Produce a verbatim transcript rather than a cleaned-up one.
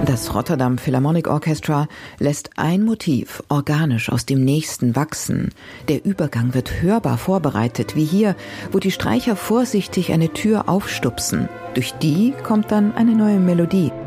Das Rotterdam Philharmonic Orchestra lässt ein Motiv organisch aus dem nächsten wachsen. Der Übergang wird hörbar vorbereitet, wie hier, wo die Streicher vorsichtig eine Tür aufstupsen. Durch die kommt dann eine neue Melodie.